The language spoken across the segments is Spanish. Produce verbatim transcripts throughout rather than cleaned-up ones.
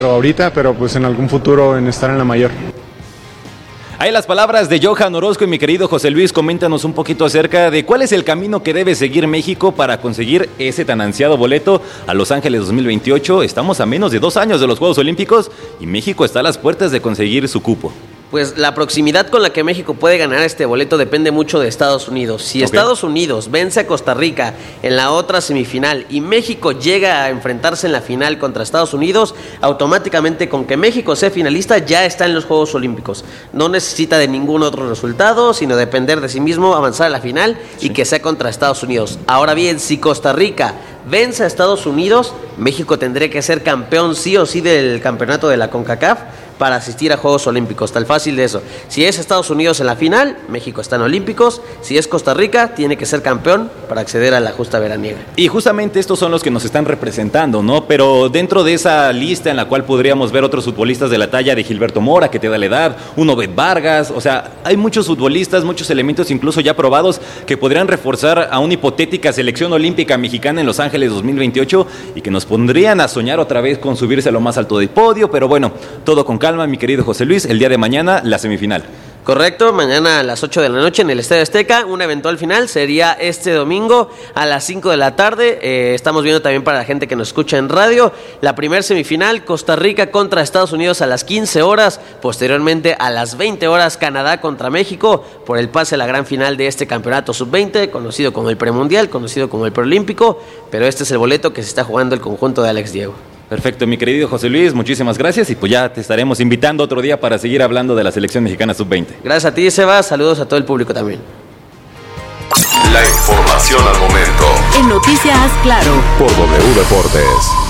ahorita, pero pues en algún futuro en estar en la mayor. Ahí las palabras de Johan Orozco y mi querido José Luis, coméntanos un poquito acerca de cuál es el camino que debe seguir México para conseguir ese tan ansiado boleto a Los Ángeles dos mil veintiocho. Estamos a menos de dos años de los Juegos Olímpicos y México está a las puertas de conseguir su cupo. Pues la proximidad con la que México puede ganar este boleto depende mucho de Estados Unidos. Si okay. Estados Unidos vence a Costa Rica en la otra semifinal y México llega a enfrentarse en la final contra Estados Unidos, automáticamente con que México sea finalista ya está en los Juegos Olímpicos. No necesita de ningún otro resultado, sino depender de sí mismo, avanzar a la final sí. y que sea contra Estados Unidos. Ahora bien, si Costa Rica vence a Estados Unidos, México tendría que ser campeón sí o sí del campeonato de la CONCACAF para asistir a Juegos Olímpicos, tal fácil de eso. Si es Estados Unidos en la final, México está en Olímpicos. Si es Costa Rica, tiene que ser campeón para acceder a la justa veraniega. Y justamente estos son los que nos están representando, ¿no? Pero dentro de esa lista en la cual podríamos ver otros futbolistas de la talla de Gilberto Mora, que te da la edad, un Obed Vargas, o sea, hay muchos futbolistas, muchos elementos incluso ya probados que podrían reforzar a una hipotética selección olímpica mexicana en Los Ángeles dos mil veintiocho y que nos pondrían a soñar otra vez con subirse a lo más alto del podio, pero bueno, todo con calma. Mi querido José Luis, el día de mañana la semifinal. Correcto, mañana a las ocho de la noche en el Estadio Azteca, una eventual final sería este domingo a las cinco de la tarde, eh, estamos viendo también para la gente que nos escucha en radio, la primer semifinal, Costa Rica contra Estados Unidos a las quince horas, posteriormente a las veinte horas Canadá contra México, por el pase a la gran final de este campeonato sub veinte, conocido como el premundial, conocido como el preolímpico, pero este es el boleto que se está jugando el conjunto de Alex Diego. Perfecto, mi querido José Luis, muchísimas gracias y pues ya te estaremos invitando otro día para seguir hablando de la selección mexicana sub veinte. Gracias a ti, Sebas, saludos a todo el público también. La información al momento. En Noticias Claro. Por W Deportes.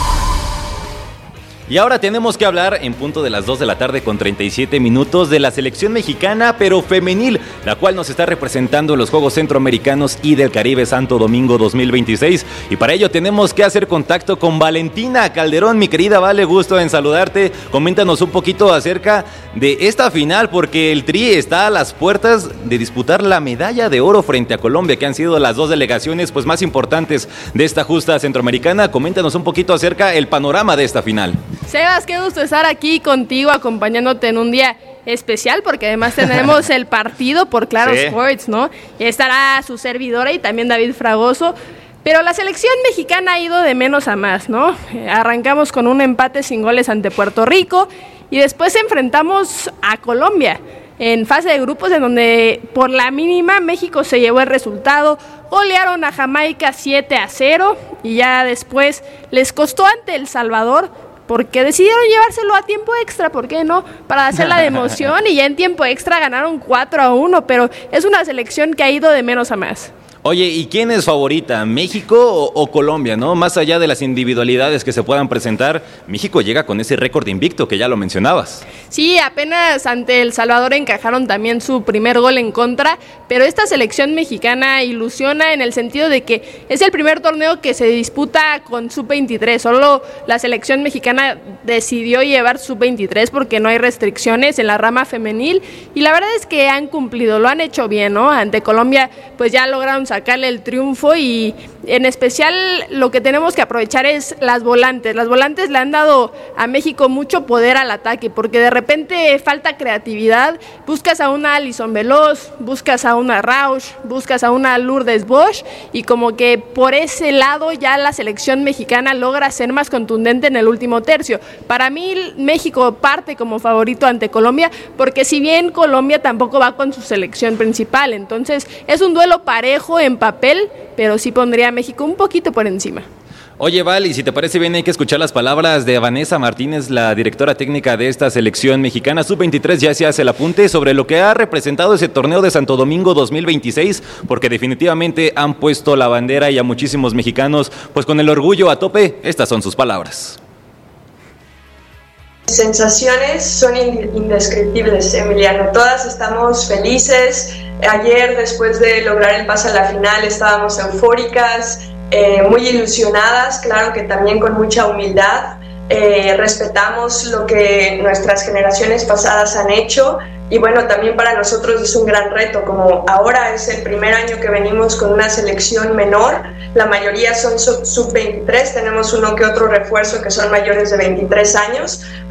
Y ahora tenemos que hablar en punto de las dos de la tarde con treinta y siete minutos de la selección mexicana, pero femenil, la cual nos está representando en los Juegos Centroamericanos y del Caribe Santo Domingo dos mil veintiséis. Y para ello tenemos que hacer contacto con Valentina Calderón. Mi querida Vale, gusto en saludarte. Coméntanos un poquito acerca de esta final, porque el Tri está a las puertas de disputar la medalla de oro frente a Colombia, que han sido las dos delegaciones pues más importantes de esta justa centroamericana. Coméntanos un poquito acerca del panorama de esta final. Sebas, qué gusto estar aquí contigo acompañándote en un día especial porque además tenemos el partido por Claro sí. Sports, ¿no? Y estará su servidora y también David Fragoso. Pero la selección mexicana ha ido de menos a más, ¿no? Eh, arrancamos con un empate sin goles ante Puerto Rico y después enfrentamos a Colombia en fase de grupos en donde por la mínima México se llevó el resultado, golearon a Jamaica siete a cero y ya después les costó ante El Salvador porque decidieron llevárselo a tiempo extra, ¿por qué no? Para hacer la de emoción y ya en tiempo extra ganaron cuatro a uno, pero es una selección que ha ido de menos a más. Oye, ¿y quién es favorita? ¿México o, o Colombia, no? Más allá de las individualidades que se puedan presentar, México llega con ese récord invicto que ya lo mencionabas. Sí, apenas ante El Salvador encajaron también su primer gol en contra, pero esta selección mexicana ilusiona en el sentido de que es el primer torneo que se disputa con sub veintitrés. Solo la selección mexicana decidió llevar sub veintitrés porque no hay restricciones en la rama femenil y la verdad es que han cumplido, lo han hecho bien, ¿no? Ante Colombia pues ya lograron sacarle el triunfo y en especial lo que tenemos que aprovechar es las volantes. Las volantes le han dado a México mucho poder al ataque porque de repente falta creatividad. Buscas a una Alison Veloz, buscas a una Rauch, buscas a una Lourdes Bosch y como que por ese lado ya la selección mexicana logra ser más contundente en el último tercio. Para mí México parte como favorito ante Colombia porque si bien Colombia tampoco va con su selección principal, entonces es un duelo parejo en papel, pero sí pondría a México un poquito por encima. Oye, Val, y si te parece bien hay que escuchar las palabras de Vanessa Martínez, la directora técnica de esta selección mexicana sub veintitrés, ya se hace el apunte sobre lo que ha representado ese torneo de Santo Domingo dos mil veintiséis, porque definitivamente han puesto la bandera y a muchísimos mexicanos pues con el orgullo a tope. Estas son sus palabras. Sensaciones son indescriptibles, Emiliano. Todas estamos felices. Ayer, después de lograr el pase a la final, estábamos eufóricas, eh, muy ilusionadas, claro que también con mucha humildad. Eh, respetamos lo que nuestras generaciones pasadas han hecho, y bueno, también para nosotros es un gran reto, como ahora es el primer año que venimos con una selección menor, la mayoría son sub veintitrés, tenemos uno que otro refuerzo que son mayores de veintitrés años,